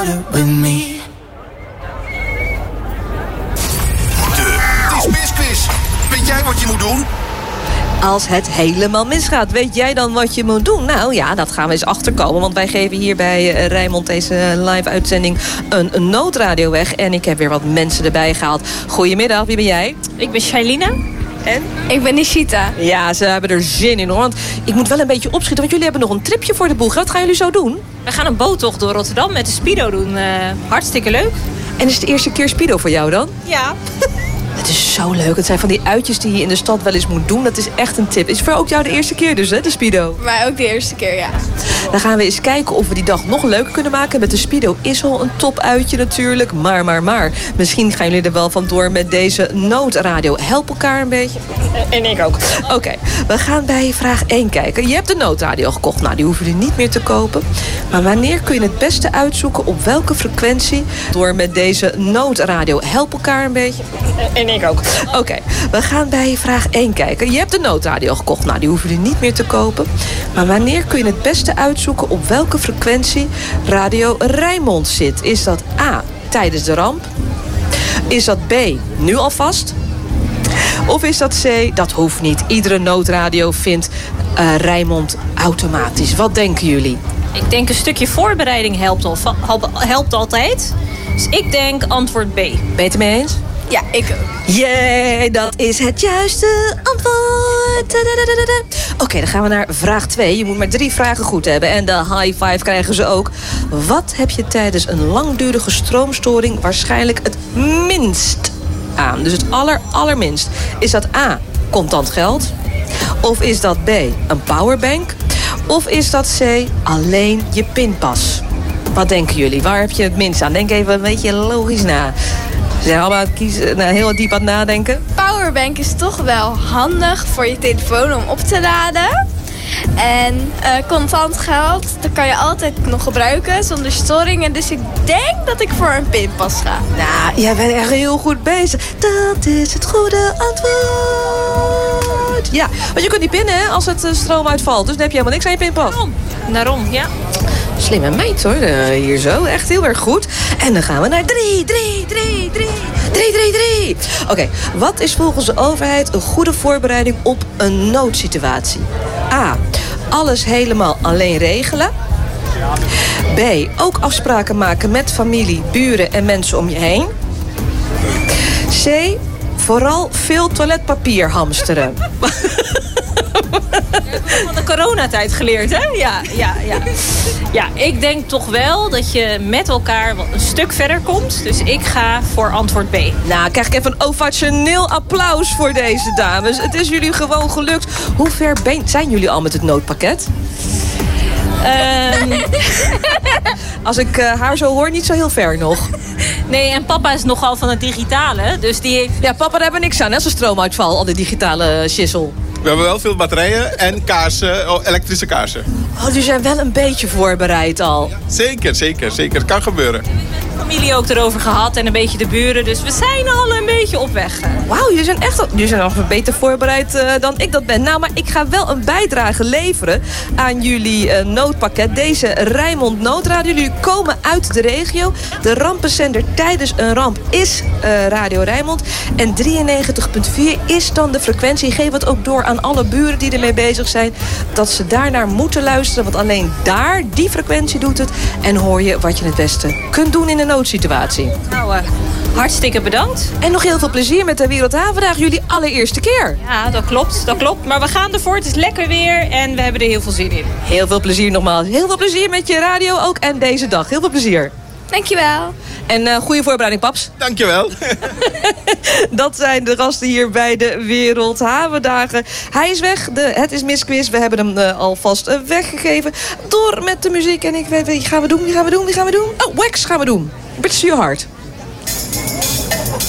water with me. Het is Misquiz. Weet jij wat je moet doen? Als het helemaal misgaat, weet jij dan wat je moet doen? Nou ja, dat gaan we eens achterkomen. Want wij geven hier bij Rijnmond deze live-uitzending een noodradio weg. En ik heb weer wat mensen erbij gehaald. Goedemiddag, wie ben jij? Ik ben Shailina. En? Ik ben Nishita. Ja, ze hebben er zin in hoor. Want ik moet wel een beetje opschieten, want jullie hebben nog een tripje voor de boeg. Wat gaan jullie zo doen? We gaan een boottocht door Rotterdam met de Speedo doen. Hartstikke leuk. En is het de eerste keer Speedo voor jou dan? Ja. Het is zo leuk. Het zijn van die uitjes die je in de stad wel eens moet doen. Dat is echt een tip. Is voor ook jou de eerste keer dus, hè, de Speedo? Maar ook de eerste keer, ja. Dan gaan we eens kijken of we die dag nog leuker kunnen maken. Met de Speedo is al een topuitje natuurlijk. Maar. Misschien gaan jullie er wel vandoor met deze noodradio. Help elkaar een beetje. En ik ook. Oké, we gaan bij vraag 1 kijken. Je hebt de noodradio gekocht. Nou, die hoeven jullie niet meer te kopen. Maar wanneer kun je het beste uitzoeken op welke frequentie? Door met deze noodradio. Help elkaar een beetje. En ik ook. Oké, we gaan bij vraag 1 kijken. Je hebt de noodradio gekocht. Nou, die hoeven jullie niet meer te kopen. Maar wanneer kun je het beste uitzoeken op welke frequentie Radio Rijnmond zit? Is dat A, tijdens de ramp? Is dat B, nu alvast? Of is dat C, dat hoeft niet. Iedere noodradio vindt Rijnmond automatisch. Wat denken jullie? Ik denk een stukje voorbereiding helpt altijd. Dus ik denk antwoord B. Ben je het ermee eens? Ja, ik ook. Jee, dat is het juiste antwoord. Oké, dan gaan we naar vraag 2. Je moet maar 3 vragen goed hebben. En de high five krijgen ze ook. Wat heb je tijdens een langdurige stroomstoring waarschijnlijk het minst aan? Dus het allerminst. Is dat A, contant geld? Of is dat B, een powerbank? Of is dat C, alleen je pinpas? Wat denken jullie? Waar heb je het minst aan? Denk even een beetje logisch na. Ze zijn allemaal heel diep aan het nadenken. Powerbank is toch wel handig voor je telefoon om op te laden. En contant geld, dat kan je altijd nog gebruiken zonder storingen. Dus ik denk dat ik voor een pinpas ga. Nou, jij bent echt heel goed bezig. Dat is het goede antwoord. Ja, want je kunt niet pinnen hè, als het stroom uitvalt. Dus dan heb je helemaal niks aan je pinpas. Daarom, ja. Slimme meid hoor, hier zo. Echt heel erg goed. En dan gaan we naar 3. Oké, wat is volgens de overheid een goede voorbereiding op een noodsituatie? A, alles helemaal alleen regelen. B, ook afspraken maken met familie, buren en mensen om je heen. C, vooral veel toiletpapier hamsteren. Van de coronatijd geleerd, hè? Ja, ik denk toch wel dat je met elkaar een stuk verder komt. Dus ik ga voor antwoord B. Nou, krijg ik even een ovationeel applaus voor deze dames. Het is jullie gewoon gelukt. Hoe ver zijn jullie al met het noodpakket? Als ik haar zo hoor, niet zo heel ver nog. Nee, en papa is nogal van het digitale. Dus die heeft... Ja, papa, daar hebben we niks aan, hè, als er stroomuitval. Al die digitale schissel. We hebben wel veel batterijen en kaarsen, elektrische kaarsen. Oh, die zijn wel een beetje voorbereid al. Zeker. Het kan gebeuren. Familie ook erover gehad en een beetje de buren. Dus we zijn al een beetje op weg. Wauw, jullie zijn nog beter voorbereid dan ik dat ben. Nou, maar ik ga wel een bijdrage leveren aan jullie noodpakket. Deze Rijnmond Noodradio. Jullie komen uit de regio. De rampenzender tijdens een ramp is Radio Rijnmond. En 93.4 is dan de frequentie. Geef het ook door aan alle buren die ermee bezig zijn. Dat ze daarnaar moeten luisteren. Want alleen daar, die frequentie doet het. En hoor je wat je het beste kunt doen in een noodsituatie. Nou, hartstikke bedankt. En nog heel veel plezier met de Wereldhavendag. Jullie allereerste keer. Ja, dat klopt. Maar we gaan ervoor. Het is lekker weer en we hebben er heel veel zin in. Heel veel plezier nogmaals. Heel veel plezier met je radio ook en deze dag. Heel veel plezier. Dankjewel. En goede voorbereiding, paps. Dankjewel. Dat zijn de gasten hier bij de Wereldhavendagen. Hij is weg. Het is Misquiz. We hebben hem alvast weggegeven. Door met de muziek. En ik weet, wie gaan we doen? Oh, Wax gaan we doen. Bridge to Your Heart.